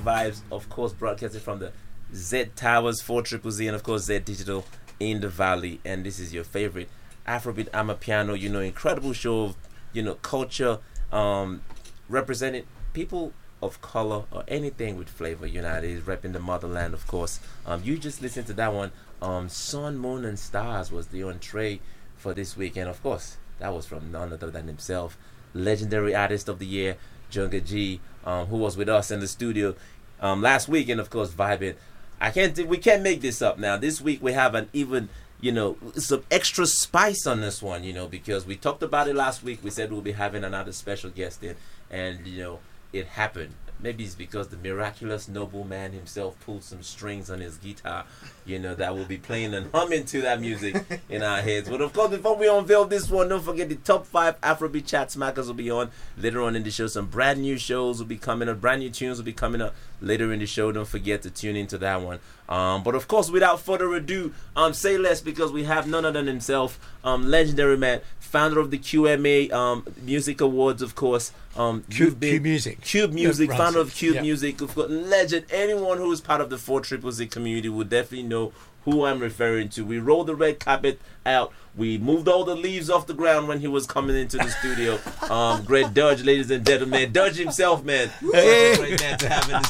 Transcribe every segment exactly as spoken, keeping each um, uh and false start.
Vibes, of course, broadcasting from the Z Towers, four triple Z, and of course Z Digital in the Valley. And this is your favorite Afrobeat Amapiano, you know, incredible show of, you know, culture, um, representing people of color or anything with flavor. You know, it is repping the motherland, of course. Um, you just listened to that one. Um, Sun, Moon, and Stars was the entree for this week, and of course, that was from none other than himself, legendary artist of the year, Junga G, um, who was with us in the studio um, last week, and of course, vibing. I can't. We can't make this up now. This week we have an even, you know, some extra spice on this one, you know, because we talked about it last week. We said we'll be having another special guest in, and you know, it happened. Maybe it's because the miraculous noble man himself pulled some strings on his guitar, you know, that will be playing and humming to that music in our heads. But of course, before we unveil this one, don't forget the top five Afrobeat Chat Smackers will be on later on in the show. Some brand new shows will be coming up. Brand new tunes will be coming up later in the show. Don't forget to tune into that one. Um, but of course, without further ado, um, say less, because we have none other than himself, um, legendary man, founder of the Q M A um, Music Awards, of course. Um, Cube, Cube Music. Cube Music, yeah, founder of Cube yeah. Music, of course, legend. Anyone who is part of the four triple Z community will definitely know who I'm referring to. We rolled the red carpet out. We moved all the leaves off the ground when he was coming into the studio. Um, great Dudge, ladies and gentlemen. Dudge himself, man. Hey. Such a great man to have in the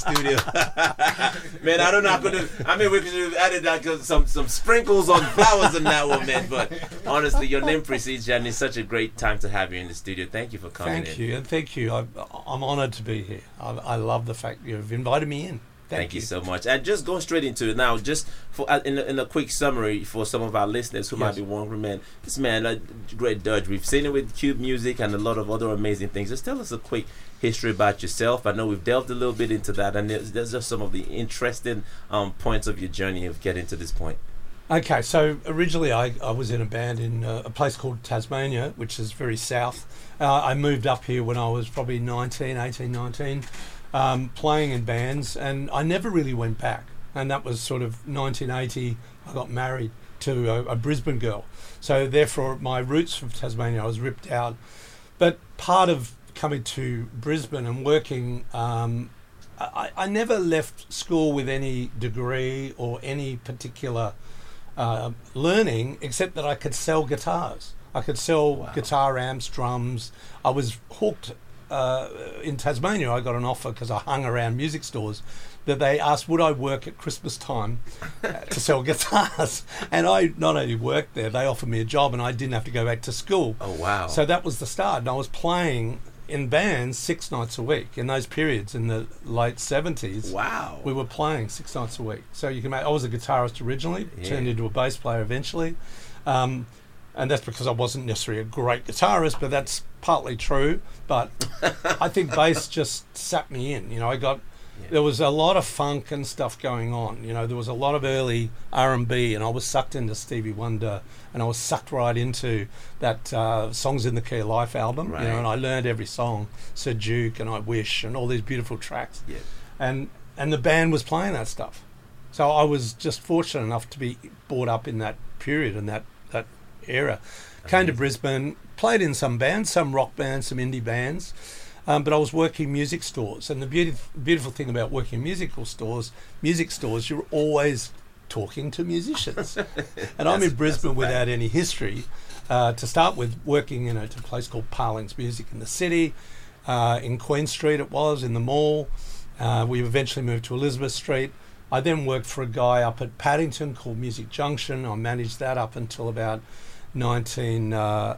studio. Man, I don't know. I could have, I mean, we could have added that, some, some sprinkles on flowers in that one, man. But honestly, your name precedes you, and it's such a great time to have you in the studio. Thank you for coming thank in. you, and thank you. I, I'm honoured to be here. I, I love the fact you've invited me in. Thank, Thank you. you so much. And just go straight into it now. Just for uh, in, a, in a quick summary for some of our listeners who yes. might be wondering, man, this man, uh, great Dudge. We've seen it with Cube Music and a lot of other amazing things. Just tell us a quick history about yourself. I know we've delved a little bit into that, and there's, there's just some of the interesting um, points of your journey of getting to this point. Okay, so originally I, I was in a band in uh, a place called Tasmania, which is very south. Uh, I moved up here when I was probably nineteen, eighteen, nineteen. Um, playing in bands, and I never really went back. And that was sort of nineteen eighty. I got married to a, a Brisbane girl, so therefore my roots from Tasmania, I was ripped out. But part of coming to Brisbane and working, um, I, I never left school with any degree or any particular uh, learning, except that I could sell guitars. I could sell wow. guitar amps, drums. I was hooked. Uh, in Tasmania, I got an offer because I hung around music stores that they asked would I work at Christmas time uh, to sell guitars, and I not only worked there, they offered me a job and I didn't have to go back to school. Oh wow. So that was the start, and I was playing in bands six nights a week in those periods in the late seventies. Wow. We were playing six nights a week. So you can make, I was a guitarist originally, yeah. turned into a bass player eventually. Um, And that's because I wasn't necessarily a great guitarist, but that's partly true. But I think bass just sat me in. You know, I got yeah. there was a lot of funk and stuff going on. You know, there was a lot of early R and B, and I was sucked into Stevie Wonder, and I was sucked right into that uh, Songs in the Key of Life album. Right. You know, and I learned every song, Sir Duke and I Wish, and all these beautiful tracks. Yeah. And and the band was playing that stuff, so I was just fortunate enough to be brought up in that period and that that. era. Came to Brisbane, played in some bands, some rock bands, some indie bands, um, but I was working music stores. And the beauty, beautiful thing about working musical stores, music stores, you're always talking to musicians. And I'm in Brisbane without any history. Uh, to start with, working in a, a place called Parlings Music in the city, uh, in Queen Street it was, in the mall. Uh, we eventually moved to Elizabeth Street. I then worked for a guy up at Paddington called Music Junction. I managed that up until about nineteen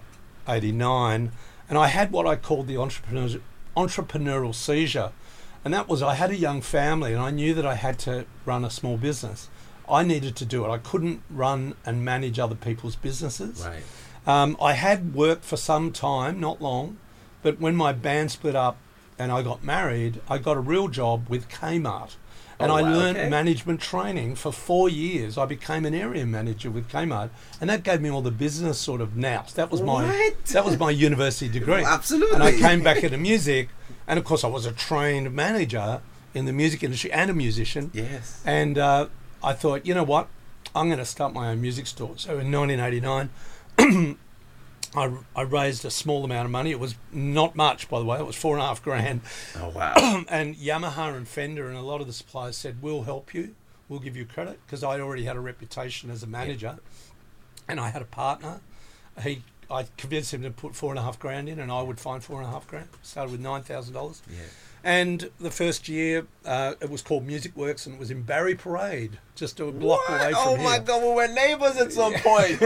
eighty-nine, and I had what I called the entrepreneur, entrepreneurial seizure, and that was I had a young family and I knew that I had to run a small business. I needed to do it. I couldn't run and manage other people's businesses. Right. Um, I had worked for some time, not long, but when my band split up and I got married, I got a real job with Kmart. And oh, I wow, learned okay. management training for four years. I became an area manager with Kmart, and that gave me all the business sort of nous. That was my what? that was my university degree. Absolutely. And I came back into music, and of course I was a trained manager in the music industry and a musician. Yes. And uh, I thought, you know what, I'm going to start my own music store. So in nineteen eighty-nine, I, I raised a small amount of money. It was not much, by the way. It was four and a half grand. Oh, wow. And Yamaha and Fender and a lot of the suppliers said, we'll help you. We'll give you credit, because I already had a reputation as a manager. Yeah. And I had a partner. He, I convinced him to put four and a half grand in, and I would find four and a half grand. Started with nine thousand dollars. Yeah. And the first year, uh, it was called Music Works, and it was in Barry Parade, just a block What? away from oh here. Oh my God, we were neighbours at some point.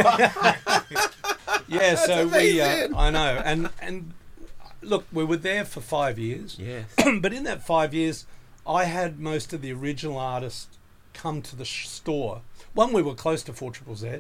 Yeah, That's so we, uh, amazing. I know, and and look, we were there for five years. Yes. But in that five years, I had most of the original artists come to the sh- store. One, we were close to four triple Z,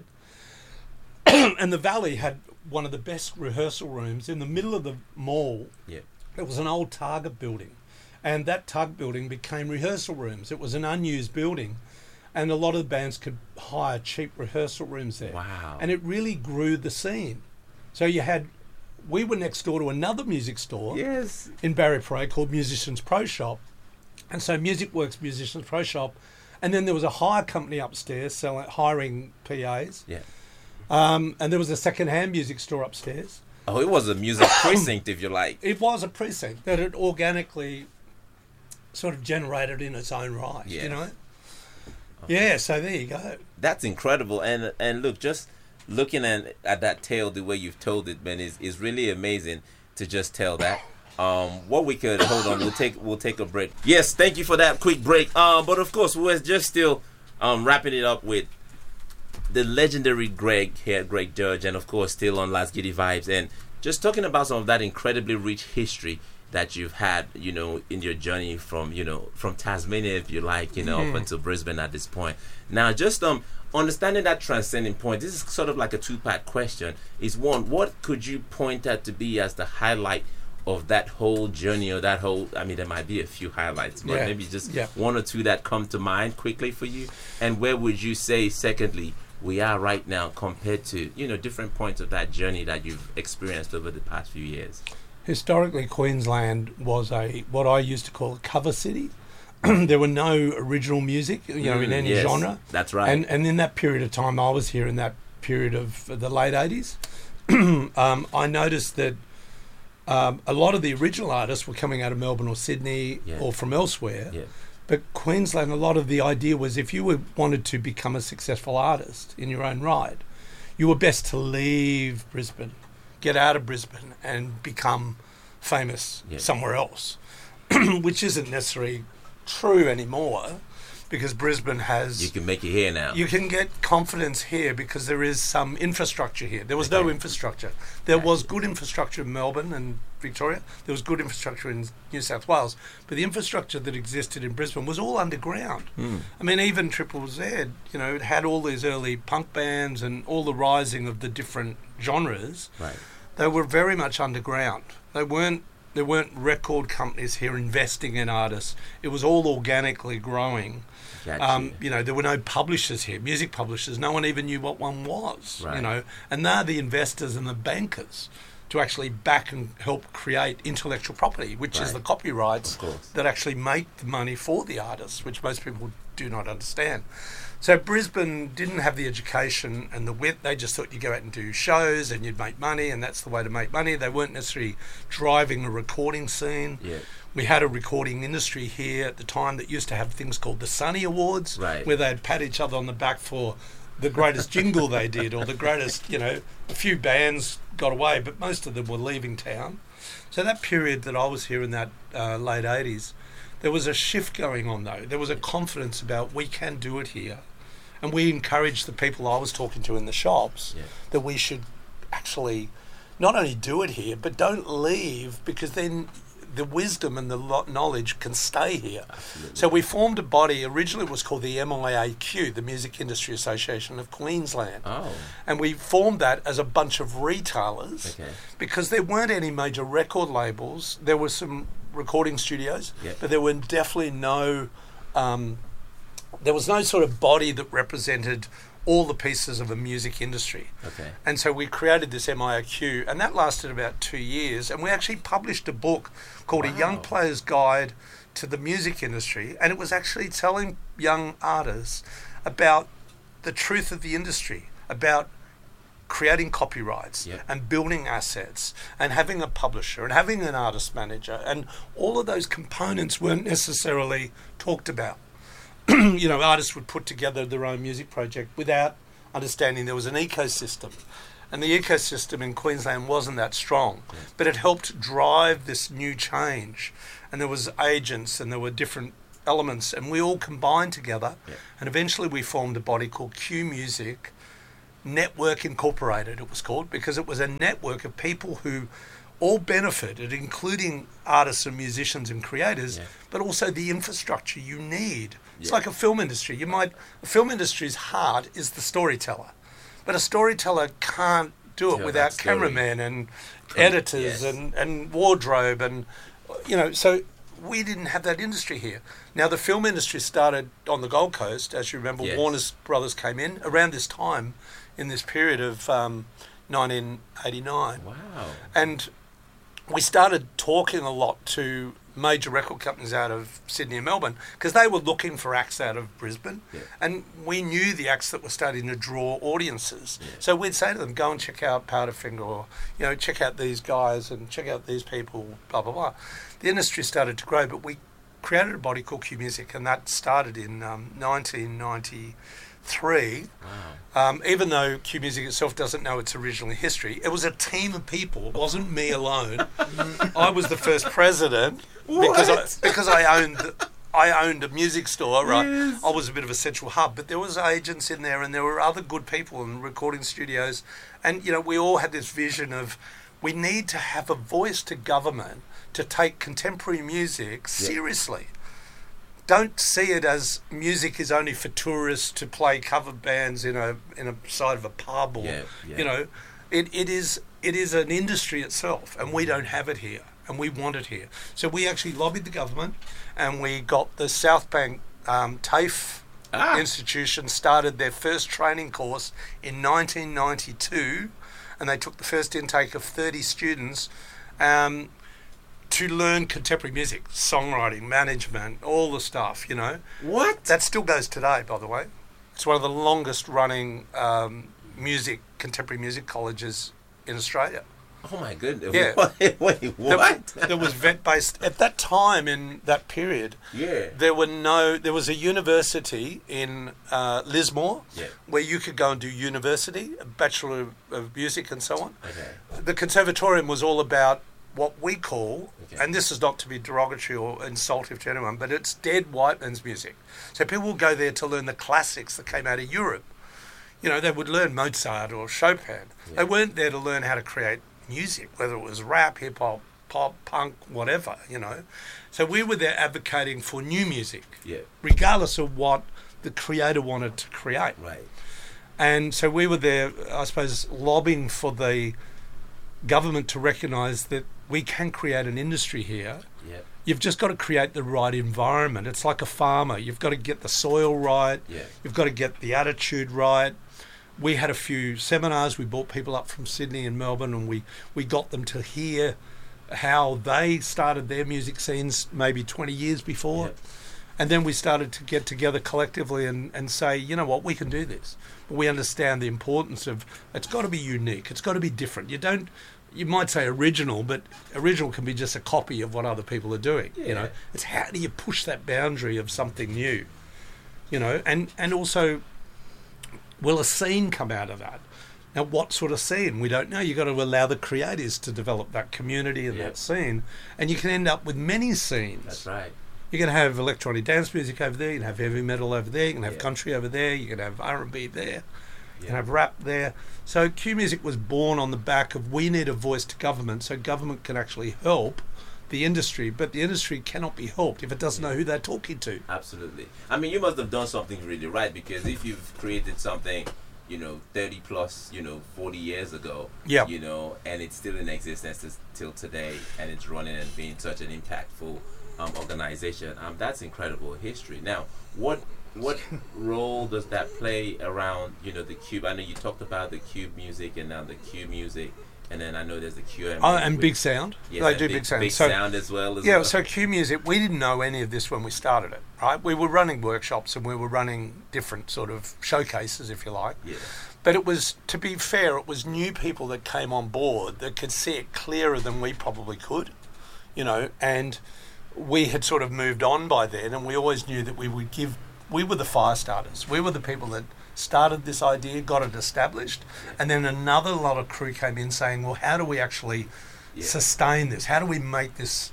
and the Valley had one of the best rehearsal rooms in the middle of the mall. Yeah. It was an old Target building, and that Target building became rehearsal rooms. It was an unused building, and a lot of the bands could hire cheap rehearsal rooms there. Wow. And it really grew the scene. So you had, we were next door to another music store Yes. in Barry Parade called Musicians Pro Shop. And so Music Works Musicians Pro Shop. And then there was a hire company upstairs selling, hiring P As. Yeah. Um, and there was a second-hand music store upstairs. Oh, it was a music precinct, if you like. It was a precinct that had organically sort of generated in its own right, Yeah. you know? Yeah, so there you go. That's incredible. And and look, just looking at at that tale, the way you've told it, man, is is really amazing to just tell that. Um, what we could hold on, we'll take we'll take a break. Yes, thank you for that quick break. Um, but of course, we're just still um wrapping it up with the legendary Greg here, Greg Judge, and of course, still on Last Giddy Vibes, and just talking about some of that incredibly rich history that you've had, you know, in your journey from, you know, from Tasmania, if you like, you know, Mm. up until Brisbane at this point. Now, just um, understanding that transcending point, this is sort of like a two-part question. Is one, what could you point at to be as the highlight of that whole journey, or that whole, I mean, there might be a few highlights, but Yeah. maybe just Yeah. one or two that come to mind quickly for you? And where would you say, secondly, we are right now compared to, you know, different points of that journey that you've experienced over the past few years? Historically, Queensland was a what I used to call a cover city. There were no original music, you know, in Mm, any yes, genre. That's right. And and in that period of time, I was here in that period of the late eighties. um, I noticed that um, a lot of the original artists were coming out of Melbourne or Sydney Yeah. or from elsewhere. Yeah. But Queensland, a lot of the idea was if you were, wanted to become a successful artist in your own right, you were best to leave Brisbane, get out of Brisbane and become famous Yeah. somewhere else, which isn't necessarily true anymore, because Brisbane has... You can make it here now. You can get confidence here because there is some infrastructure here. There was no Okay. infrastructure. There Okay. was good infrastructure in Melbourne and Victoria. There was good infrastructure in New South Wales. But the infrastructure that existed in Brisbane was all underground. Hmm. I mean, even Triple Z, you know, it had all these early punk bands and all the rising of the different genres. Right. They were very much underground. They weren't. There weren't record companies here investing in artists. It was all organically growing. Gotcha. Um, you know, there were no publishers here, music publishers. No one even knew what one was, Right. you know. And they're the investors and the bankers to actually back and help create intellectual property, which is Right. the copyrights Of course. that actually make the money for the artists, which most people do not understand. So Brisbane didn't have the education and the wit. They just thought you'd go out and do shows and you'd make money, and that's the way to make money. They weren't necessarily driving a recording scene. Yeah. We had a recording industry here at the time that used to have things called the Sunny Awards, Right. where they'd pat each other on the back for the greatest jingle they did, or the greatest, you know, a few bands got away, but most of them were leaving town. So that period that I was here in that uh, late eighties, there was a shift going on though. There was a confidence about we can do it here. And we encouraged the people I was talking to in the shops Yeah. that we should actually not only do it here, but don't leave, because then the wisdom and the lo- knowledge can stay here. Absolutely. So we formed a body. Originally it was called the M I A Q, the Music Industry Association of Queensland. Oh. And we formed that as a bunch of retailers, Okay. because there weren't any major record labels. There were some recording studios, Yeah. but there were definitely no... Um, there was no sort of body that represented all the pieces of a music industry. Okay. And so we created this M I A Q, and that lasted about two years. And we actually published a book called Wow. A Young Player's Guide to the Music Industry. And it was actually telling young artists about the truth of the industry, about creating copyrights Yeah. and building assets and having a publisher and having an artist manager, and all of those components weren't necessarily talked about. You know, artists would put together their own music project without understanding there was an ecosystem. And the ecosystem in Queensland wasn't that strong, Yeah. but it helped drive this new change. And there was agents and there were different elements, and we all combined together. Yeah. And eventually we formed a body called Q Music Network Incorporated, it was called, because it was a network of people who all benefited, including artists and musicians and creators, Yeah. but also the infrastructure you need. It's Yeah. like a film industry. You might, a film industry's heart is the storyteller, but a storyteller can't do it Tell without that story. cameramen and Pro- editors yes. and, and wardrobe, and you know, so we didn't have that industry here. Now the film industry started on the Gold Coast, as you remember. Yes. Warner's Brothers came in around this time, in this period of um, nineteen eighty-nine, Wow. and we started talking a lot to major record companies out of Sydney and Melbourne, because they were looking for acts out of Brisbane, Yeah. and we knew the acts that were starting to draw audiences. Yeah. So we'd say to them, go and check out Powderfinger, or you know, check out these guys and check out these people, blah blah blah. The industry started to grow, but we created a body called Q Music, and that started in um, nineteen ninety-three. Wow. Um, even though Q Music itself doesn't know its original history, it was a team of people. It wasn't me alone. I was the first president because I, What? because I owned the, I owned a music store. Right, Yes. I was a bit of a central hub, but there was agents in there, and there were other good people in recording studios, and you know, we all had this vision of we need to have a voice to government to take contemporary music Yeah. seriously. Don't see it as music is only for tourists to play cover bands in a in a side of a pub, or Yeah, yeah. you know, it, it is it is an industry itself, and we don't have it here, and we want it here. So we actually lobbied the government, and we got the South Bank um, TAFE Ah. institution started their first training course in nineteen ninety-two, and they took the first intake of thirty students. Um, to learn contemporary music, songwriting, management, all the stuff, you know. What? That still goes today, by the way. It's one of the longest running um, music, contemporary music colleges in Australia. Oh my goodness. Yeah. Wait, wait, what? There, there was vet-based, at that time in that period, Yeah. there were no, there was a university in uh, Lismore Yeah. where you could go and do university, a Bachelor of, of Music and so on. Okay. The Conservatorium was all about what we call, Okay. and this is not to be derogatory or insultive to anyone, but it's dead white man's music. So people will go there to learn the classics that came out of Europe. You know, they would learn Mozart or Chopin. Yeah. They weren't there to learn how to create music, whether it was rap, hip hop, pop, punk, whatever, you know. So we were there advocating for new music, Yeah. regardless of what the creator wanted to create. Right. And so we were there, I suppose, lobbying for the government to recognise that we can create an industry here. Yeah. You've just got to create the right environment. It's like a farmer. You've got to get the soil right. Yeah. You've got to get the attitude right. We had a few seminars. We brought people up from Sydney and Melbourne, and we, we got them to hear how they started their music scenes maybe twenty years before. Yeah. And then we started to get together collectively and, and say, you know what, we can do this. But we understand the importance of, it's got to be unique. It's got to be different. You don't, you might say original, but original can be just a copy of what other people are doing. You Yeah. know, it's how do you push that boundary of something new? You know, and, and also, will a scene come out of that? Now, what sort of scene? We don't know. You've got to allow the creators to develop that community and Yeah. that scene. And you can end up with many scenes. That's right. You can have electronic dance music over there. You can have heavy metal over there. You can have Yeah. country over there. You can have R and B there. You can Yeah. have rap there. So Q Music was born on the back of we need a voice to government, so government can actually help the industry. But the industry cannot be helped if it doesn't know who they're talking to. Absolutely. I mean, you must have done something really right, because if you've created something, you know, thirty plus, you know, forty years ago, Yeah. you know, and it's still in existence t- till today, and it's running and being such an impactful um, organization, um, that's incredible history. Now, what what role does that play around, you know, the Cube? I know you talked about the Cube music and now the Cube music and then I know there's the Q M. Oh, and Big Sound. Yes, They and do big, Big Sound. Big So- Sound as well. As Yeah, well. so Q Music, we didn't know any of this when we started it, right? We were running workshops and we were running different sort of showcases, if you like. Yeah. But it was, to be fair, it was new people that came on board that could see it clearer than we probably could, you know, and we had sort of moved on by then, and we always knew that we would give, we were the fire starters. We were the people that started this idea, got it established, and then another lot of crew came in saying, well, how do we actually Yeah. sustain this? How do we make this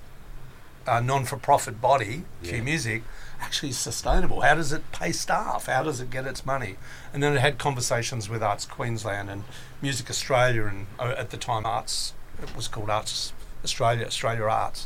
uh, non-for-profit body, Yeah. Q Music, actually sustainable? How does it pay staff? How does it get its money? And then it had conversations with Arts Queensland and Music Australia, and uh, at the time Arts, it was called Arts Australia, Australia Arts,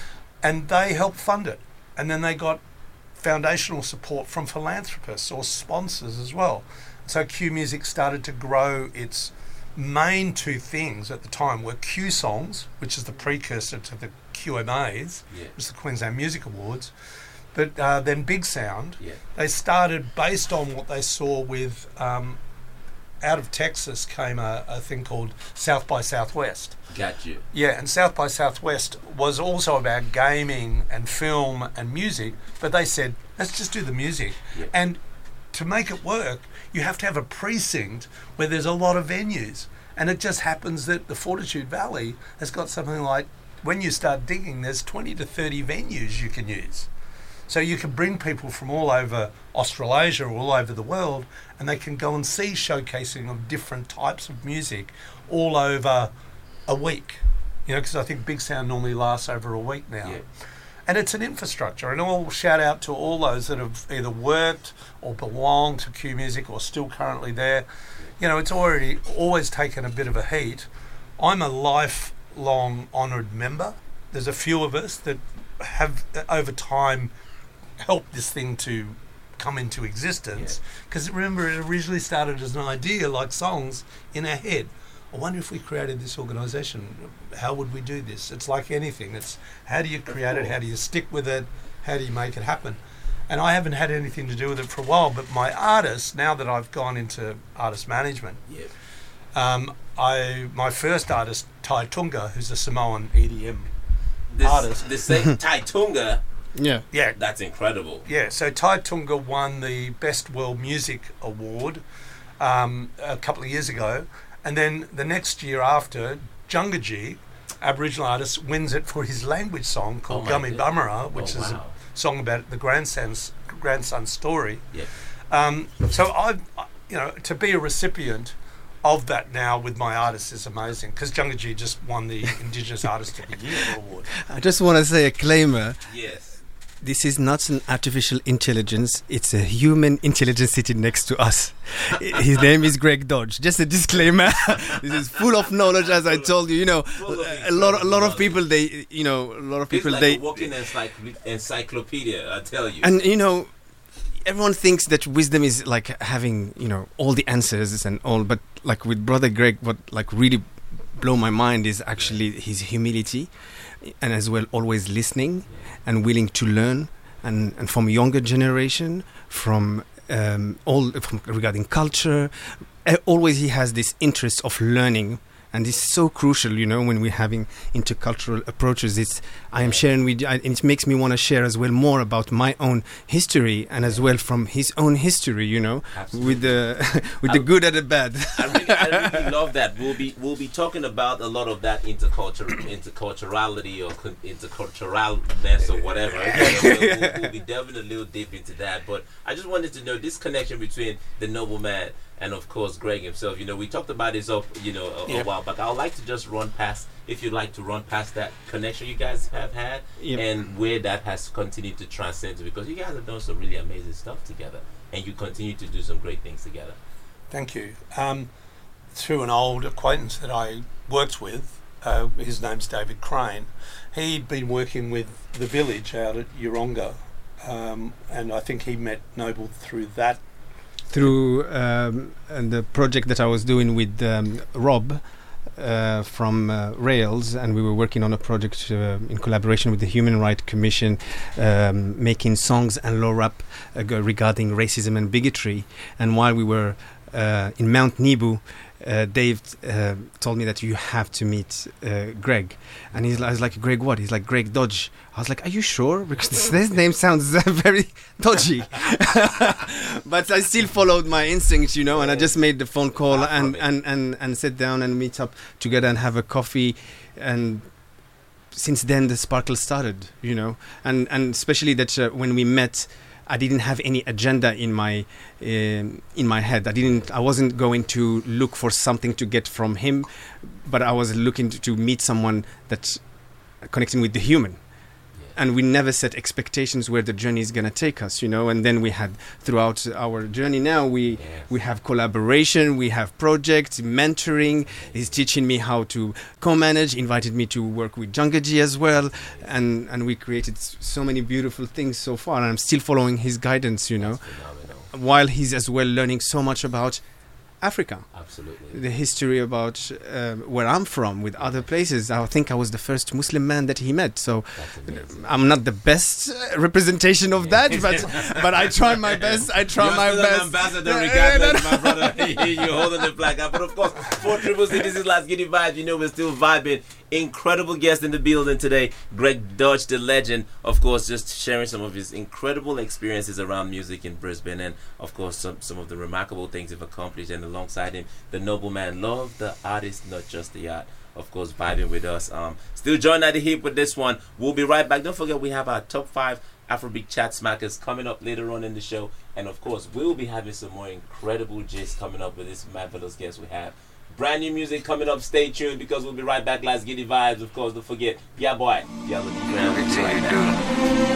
and they helped fund it. And then they got foundational support from philanthropists or sponsors as well. So Q Music started to grow. Its main two things at the time were Q Songs, which is the precursor to the Q M As, Yeah. which is the Queensland Music Awards, but uh, then Big Sound. Yeah. They started based on what they saw with, um, out of Texas came a, a thing called South by Southwest. Got you. Yeah, and South by Southwest was also about gaming and film and music, but they said, let's just do the music. Yeah. And to make it work, you have to have a precinct where there's a lot of venues. And it just happens that the Fortitude Valley has got something like, when you start digging, there's twenty to thirty venues you can use. So you can bring people from all over Australasia or all over the world, and they can go and see showcasing of different types of music all over a week. You know, because I think Big Sound normally lasts over a week now. Yeah. And it's an infrastructure. And all shout out to all those that have either worked or belong to Q Music or still currently there. You know, it's already always taken a bit of a heat. I'm a lifelong honoured member. There's a few of us that have, over time, helped this thing to come into existence. Because remember, it originally started as an idea, like songs, in our head. I wonder if we created this organisation, how would we do this? It's like anything. It's how do you create it? How do you stick with it? How do you make it happen? And I haven't had anything to do with it for a while, but my artists, now that I've gone into artist management, Yeah. um, I my first artist, Tai Tunga, who's a Samoan E D M This, artist. The same Tai Tunga. Yeah. Yeah, That's incredible. yeah. So Tai Tunga won the Best World Music Award um, a couple of years ago. And then the next year after, Jungaji, Aboriginal artist, wins it for his language song called Oh my Gummy goodness. Bummerah, which Oh, is wow. a song about the grandson's grandson's story. Yeah. Um, so I, you know, to be a recipient of that now with my artists is amazing, because Jungaji just won the Indigenous Artist of the Year award. I just want to say a claimer. Yes. This is not an artificial intelligence. It's a human intelligence sitting next to us. His name is Greg Dodge. Just a disclaimer. This is full of knowledge, as I told you. You know, Full of a lot, a lot of knowledge. people. They, you know, a lot of It's people. like they a walking encycl- encyclopedia, I tell you. And you know, everyone thinks that wisdom is like having, you know, all the answers and all, but like with Brother Greg, what like really blow my mind is actually his humility, and as well always listening and willing to learn, and, and from younger generation, from um, all from regarding culture, uh, always he has this interest of learning. And this is so crucial, you know, when we're having intercultural approaches. It's I am sharing with you, and it makes me want to share as well more about my own history, and as well from his own history, you know, Absolutely. with the with I- the good and the bad. I really, I really love that. We'll be we'll be talking about a lot of that interculture, interculturality or con- interculturalness or whatever. we'll, we'll, we'll be delving a little deep into that. But I just wanted to know this connection between the nobleman and, of course, Greg himself. You know, we talked about this up, you know, a, Yeah. a while back. I would like to just run past, if you'd like to run past that connection you guys have had, Yep. and where that has continued to transcend to, because you guys have done some really amazing stuff together, and you continue to do some great things together. Thank you. Um, through an old acquaintance that I worked with, uh, his name's David Crane, he'd been working with the village out at Yeronga, um, and I think he met Noble through that. Through um, and the project that I was doing with um, Rob uh, from uh, Rails, and we were working on a project uh, in collaboration with the Human Rights Commission, um, making songs and law rap uh, go- regarding racism and bigotry. And while we were uh, in Mount Nebu, uh, Dave uh, told me that you have to meet uh, Greg. And he's, I was like, Greg what? He's like, Greg Dodge. I was like, are you sure? Because this, this name sounds uh, very dodgy. But I still followed my instincts, you know, and I just made the phone call and, and, and, and sit down and meet up together and have a coffee. And since then, the sparkle started, you know, and, and especially that uh, when we met, I didn't have any agenda in my um, in my head. I didn't. I wasn't going to look for something to get from him, but I was looking to, to meet someone that's connecting with the human. And we never set expectations where the journey is going to take us, you know. And then we had throughout our journey now, we Yes. we have collaboration, we have projects, mentoring. He's teaching me how to co-manage, invited me to work with Jangaji as well. And, and we created s- so many beautiful things so far. And I'm still following his guidance, you know, That's phenomenal. while he's as well learning so much about Africa. Absolutely. The history about uh, where I'm from with other places. I think I was the first Muslim man that he met. So That's amazing. I'm not the best uh, representation of that, but but I try my best. I try You're my still best. an ambassador Yeah, regardless, yeah, my brother. You're holding the flag up. But of course, four Triple C, this is Last Giddy Vibes. You know we're still vibing. Incredible guest in the building today. Greg Dodge, the legend. Of course, just sharing some of his incredible experiences around music in Brisbane. And of course, some, some of the remarkable things he's accomplished. And alongside him, the nobleman. Love the artist, not just the art. Of course, vibing with us. Um, still joined at the hip with this one. We'll be right back. Don't forget, we have our top five Afrobeat chat smackers coming up later on in the show. And of course, we'll be having some more incredible gist coming up with this marvelous guest we have. Brand new music coming up. Stay tuned because we'll be right back. Let's get the vibes. Of course, don't forget, yeah, boy. Yeah, look, Everything you do.